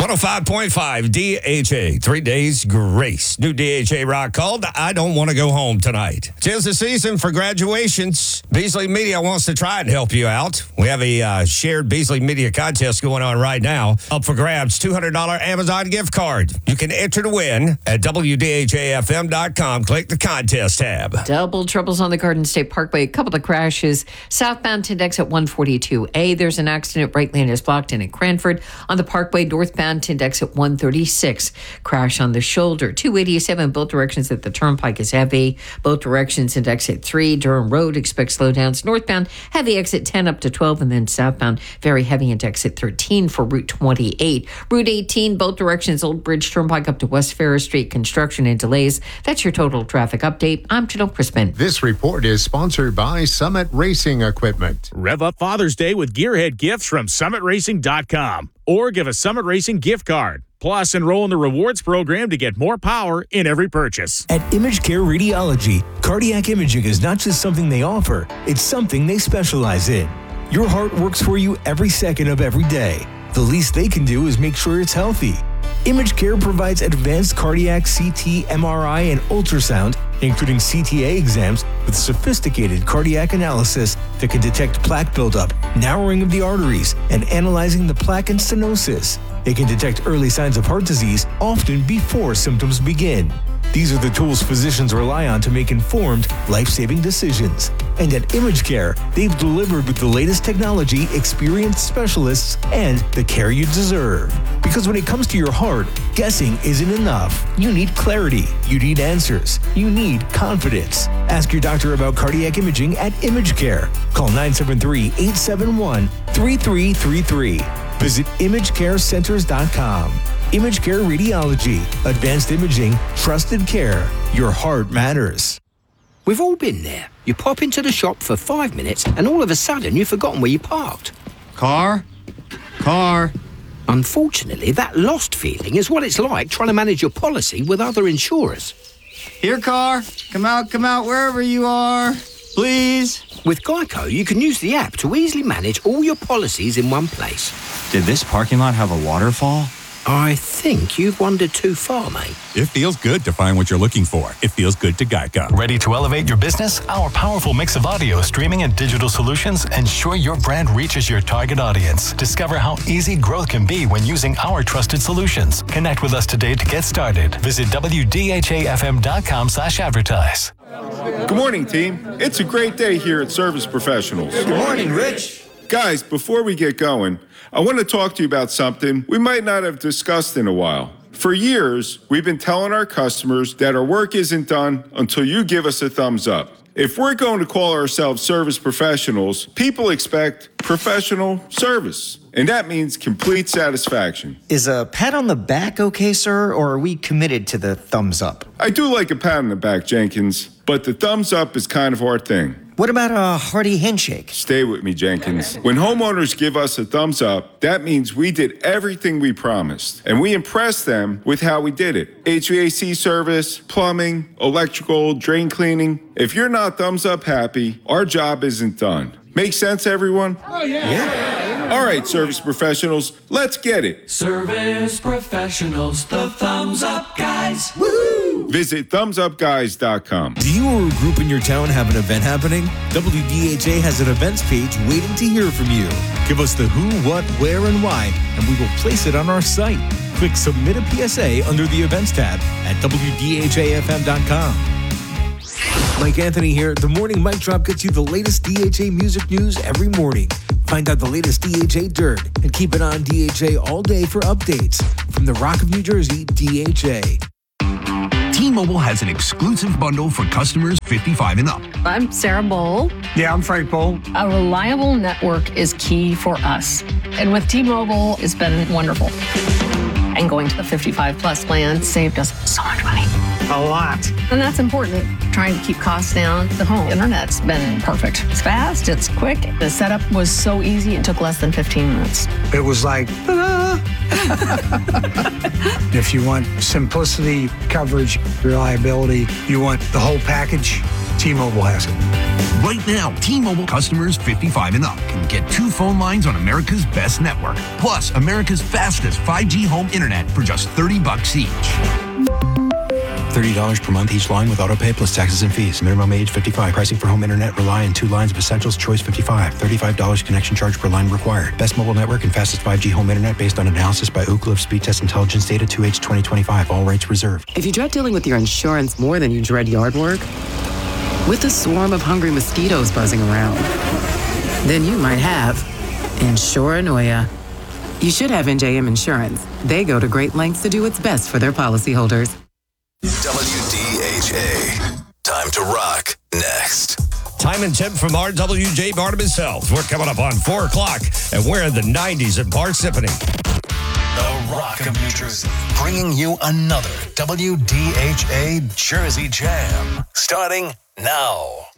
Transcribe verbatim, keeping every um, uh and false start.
one oh five point five D H A, three days grace. New D H A rock called I Don't Want to Go Home Tonight. Tis the season for graduations. Beasley Media wants to try and help you out. We have a uh, shared Beasley Media contest going on right now. Up for grabs, two hundred dollars Amazon gift card. You can enter to win at W D H A F M dot com. Click the contest tab. Double troubles on the Garden State Parkway. A couple of crashes. Southbound to exit one forty-two A. There's an accident. Right lane is blocked in at Cranford. On the Parkway, northbound to exit one thirty-six. Crash on the shoulder. two eighty-seven, both directions at the Turnpike is heavy. Both directions at exit three. Durham Road, expect slowdowns. Northbound, heavy exit ten up to twelve, and then southbound, very heavy into exit thirteen for Route twenty-eight. Route eighteen, both directions, Old Bridge Turnpike up to West Ferris Street. Construction and delays. That's your total traffic update. I'm Janelle Crispin. This report is sponsored by Summit Racing Equipment. Rev up Father's Day with gearhead gifts from summit racing dot com. Or give a Summit Racing gift card. Plus, enroll in the rewards program to get more power in every purchase. At ImageCare Radiology, cardiac imaging is not just something they offer, it's something they specialize in. Your heart works for you every second of every day. The least they can do is make sure it's healthy. ImageCare provides advanced cardiac C T, M R I, and ultrasound, including C T A exams with sophisticated cardiac analysis that can detect plaque buildup, narrowing of the arteries, and analyzing the plaque and stenosis. They can detect early signs of heart disease, often before symptoms begin. These are the tools physicians rely on to make informed, life-saving decisions. And at ImageCare, they've delivered with the latest technology, experienced specialists, and the care you deserve. Because when it comes to your heart, guessing isn't enough. You need clarity. You need answers. You need confidence. Ask your doctor about cardiac imaging at ImageCare. Call nine seven three, eight seven one, three three three three. Visit image care centers dot com. ImageCare Radiology. Advanced imaging. Trusted care. Your heart matters. We've all been there. You pop into the shop for five minutes and all of a sudden you've forgotten where you parked. Car? Car? Unfortunately, that lost feeling is what it's like trying to manage your policy with other insurers. Here, car. Come out, come out, wherever you are. Please. With Geico, you can use the app to easily manage all your policies in one place. Did this parking lot have a waterfall? I think you've wandered too far, mate. It feels good to find what you're looking for. It feels good to Geico. Ready to elevate your business? Our powerful mix of audio, streaming, and digital solutions ensure your brand reaches your target audience. Discover how easy growth can be when using our trusted solutions. Connect with us today to get started. Visit W D H A F M dot com slash advertise. Good morning, team. It's a great day here at Service Professionals. Good morning, Rich. Guys, before we get going, I want to talk to you about something we might not have discussed in a while. For years, we've been telling our customers that our work isn't done until you give us a thumbs up. If we're going to call ourselves service professionals, people expect professional service, and that means complete satisfaction. Is a pat on the back okay, sir, or are we committed to the thumbs up? I do like a pat on the back, Jenkins, but the thumbs up is kind of our thing. What about a hearty handshake? Stay with me, Jenkins. When homeowners give us a thumbs up, that means we did everything we promised, and we impressed them with how we did it. H V A C service, plumbing, electrical, drain cleaning. If you're not thumbs up happy, our job isn't done. Make sense, everyone? Oh, yeah. Yeah. All right, service professionals, let's get it. Service professionals, the thumbs up guys. Woo! Visit thumbs up guys dot com. Do you or a group in your town have an event happening? W D H A has an events page waiting to hear from you. Give us the who, what, where, and why, and we will place it on our site. Click Submit a P S A under the Events tab at W D H A F M dot com. Mike Anthony here. The Morning Mic Drop gets you the latest D H A music news every morning. Find out the latest D H A dirt and keep it on D H A all day for updates. From the Rock of New Jersey, D H A. T-Mobile has an exclusive bundle for customers fifty-five and up. I'm Sarah Bowl. Yeah, I'm Frank Bowl. A reliable network is key for us. And with T-Mobile, it's been wonderful. And going to the fifty-five plus plan saved us so much money. A lot. And that's important. Trying to keep costs down. The home internet's been perfect. It's fast, it's quick. The setup was so easy, it took less than fifteen minutes. It was like, ta-da! If you want simplicity, coverage, reliability, you want the whole package, T-Mobile has it. Right now, T-Mobile customers fifty-five and up can get two phone lines on America's best network, plus America's fastest five G home internet for just thirty bucks each. thirty dollars per month each line with autopay plus taxes and fees. Minimum age fifty-five. Pricing for home internet rely on two lines of Essentials Choice fifty-five. thirty-five dollars connection charge per line required. Best mobile network and fastest five G home internet based on analysis by Ookla of Speed Test Intelligence data two H twenty twenty-five. All rates reserved. If you dread dealing with your insurance more than you dread yard work, with a swarm of hungry mosquitoes buzzing around, then you might have Insuranoia. You should have N J M Insurance. They go to great lengths to do what's best for their policyholders. W D H A. Time to rock next. Time and tip from R W J Barnabas Health. We're coming up on four o'clock, and we're in the nineties at Parsippany. The Rock of New Jersey, bringing you another W D H A Jersey Jam, starting now.